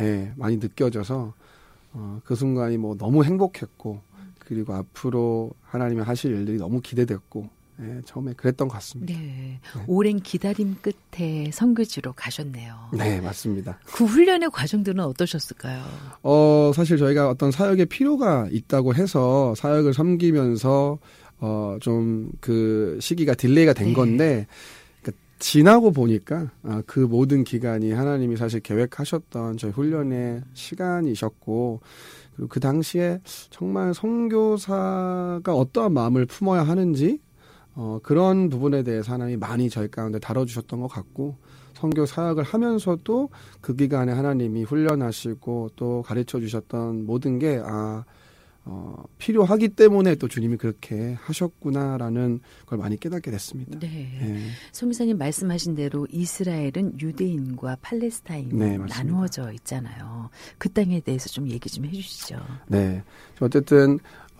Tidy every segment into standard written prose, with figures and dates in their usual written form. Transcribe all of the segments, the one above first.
예, 많이 느껴져서 그 순간이 뭐 너무 행복했고 그리고 앞으로 하나님이 하실 일들이 너무 기대됐고 예, 처음에 그랬던 것 같습니다. 네. 네. 오랜 기다림 끝에 선교지로 가셨네요. 네, 맞습니다. 그 훈련의 과정들은 어떠셨을까요? 사실 저희가 어떤 사역의 필요가 있다고 해서 사역을 섬기면서 좀 그 시기가 딜레이가 된 건데 그러니까 지나고 보니까 그 모든 기간이 하나님이 사실 계획하셨던 저희 훈련의 시간이셨고 그리고 그 당시에 정말 선교사가 어떠한 마음을 품어야 하는지 그런 부분에 대해서 하나님이 많이 저희 가운데 다뤄주셨던 것 같고 선교 사역을 하면서도 그 기간에 하나님이 훈련하시고 또 가르쳐 주셨던 모든 게 필요하기 때문에 또 주님이 그렇게 하셨구나라는 걸 많이 깨닫게 됐습니다. 네. 네. 송교사님 말씀하신 대로 이스라엘은 유대인과 팔레스타인이 네, 나누어져 있잖아요. 그 땅에 대해서 좀 얘기 좀 해주시죠. 네. 어쨌든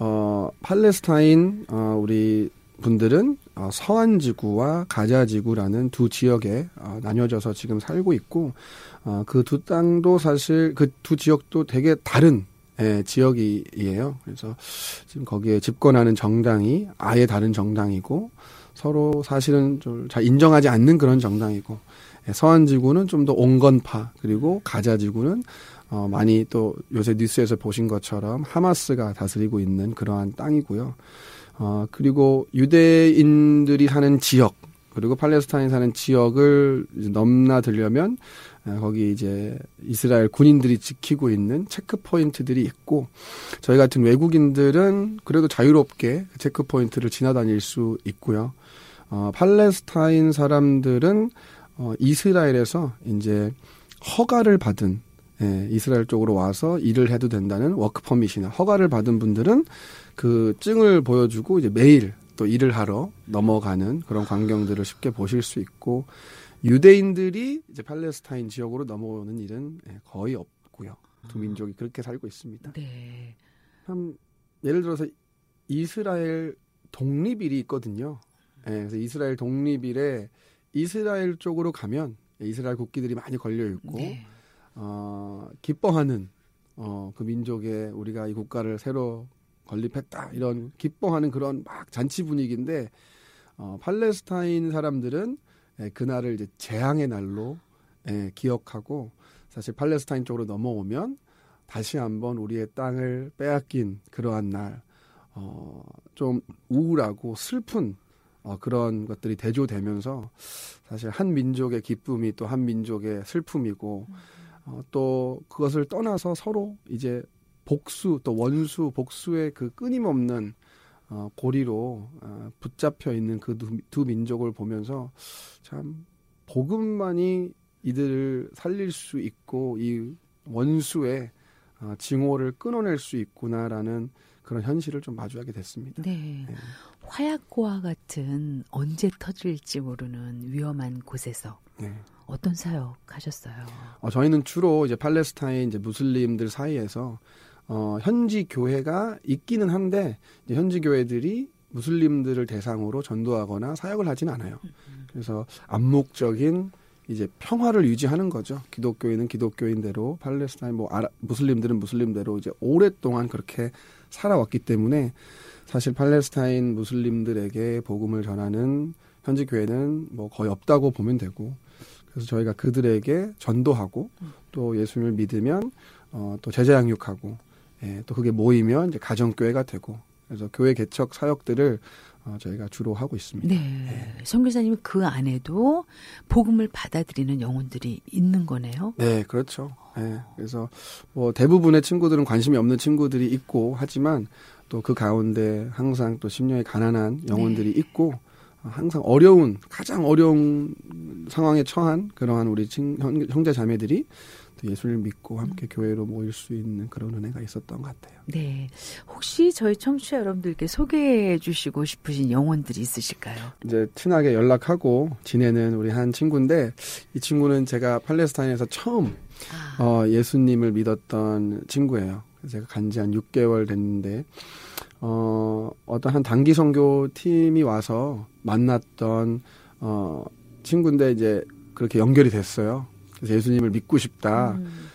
팔레스타인 우리 분들은 서한 지구와 가자 지구라는 두 지역에 나뉘어져서 지금 살고 있고 그 두 땅도 사실 그 두 지역도 되게 다른 지역이에요. 그래서 지금 거기에 집권하는 정당이 아예 다른 정당이고 서로 사실은 좀 잘 인정하지 않는 그런 정당이고 서한 지구는 좀 더 온건파 그리고 가자 지구는 많이 또 요새 뉴스에서 보신 것처럼 하마스가 다스리고 있는 그러한 땅이고요. 그리고 유대인들이 사는 지역, 그리고 팔레스타인 사는 지역을 넘나들려면, 거기 이제 이스라엘 군인들이 지키고 있는 체크포인트들이 있고, 저희 같은 외국인들은 그래도 자유롭게 체크포인트를 지나다닐 수 있고요. 팔레스타인 사람들은, 이스라엘에서 이제 허가를 받은, 이스라엘 쪽으로 와서 일을 해도 된다는 워크 퍼밋이나 허가를 받은 분들은 그 증을 보여주고 이제 매일 또 일을 하러 넘어가는 그런 광경들을 쉽게 보실 수 있고 유대인들이 이제 팔레스타인 지역으로 넘어오는 일은 거의 없고요. 두 민족이 그렇게 살고 있습니다. 네. 참 예를 들어서 이스라엘 독립일이 있거든요. 그래서 이스라엘 독립일에 이스라엘 쪽으로 가면 이스라엘 국기들이 많이 걸려 있고 네. 기뻐하는 그 민족의 우리가 이 국가를 새로 건립했다 이런 기뻐하는 그런 막 잔치 분위기인데 팔레스타인 사람들은 그날을 이제 재앙의 날로 기억하고 사실 팔레스타인 쪽으로 넘어오면 다시 한번 우리의 땅을 빼앗긴 그러한 날 좀 우울하고 슬픈 그런 것들이 대조되면서 사실 한 민족의 기쁨이 또 한 민족의 슬픔이고 또 그것을 떠나서 서로 이제 복수 또 원수 복수의 그 끊임없는 고리로 붙잡혀 있는 그 두 민족을 보면서 참 복음만이 이들을 살릴 수 있고 이 원수의 징호를 끊어낼 수 있구나라는 그런 현실을 좀 마주하게 됐습니다. 네. 화약고와 같은 언제 터질지 모르는 위험한 곳에서 어떤 사역 하셨어요? 저희는 주로 이제 팔레스타인 이제 무슬림들 사이에서 현지 교회가 있기는 한데 이제 현지 교회들이 무슬림들을 대상으로 전도하거나 사역을 하진 않아요. 그래서 암묵적인 이제 평화를 유지하는 거죠. 기독교인은 기독교인대로 팔레스타인 무슬림들은 무슬림대로 이제 오랫동안 그렇게 살아왔기 때문에 사실 팔레스타인 무슬림들에게 복음을 전하는 현지 교회는 뭐 거의 없다고 보면 되고 그래서 저희가 그들에게 전도하고 또 예수님을 믿으면 또 제자 양육하고 또 그게 모이면 이제 가정교회가 되고 그래서 교회 개척 사역들을 저희가 주로 하고 있습니다. 네. 선교사님이 그 안에도 복음을 받아들이는 영혼들이 있는 거네요. 네, 그렇죠. 그래서 뭐 대부분의 친구들은 관심이 없는 친구들이 있고 하지만 또 그 가운데 항상 또 심령이 가난한 영혼들이 있고 항상 가장 어려운 상황에 처한 그러한 우리 형제 자매들이 또 예수를 믿고 함께 교회로 모일 수 있는 그런 은혜가 있었던 것 같아요. 네. 혹시 저희 청취자 여러분들께 소개해 주시고 싶으신 영혼들이 있으실까요? 이제 친하게 연락하고 지내는 우리 한 친구인데 이 친구는 제가 팔레스타인에서 처음 예수님을 믿었던 친구예요. 제가 간지 한 6개월 됐는데 어떤 한 단기 선교 팀이 와서 만났던 친구인데 이제 그렇게 연결이 됐어요. 그래서 예수님을 믿고 싶다.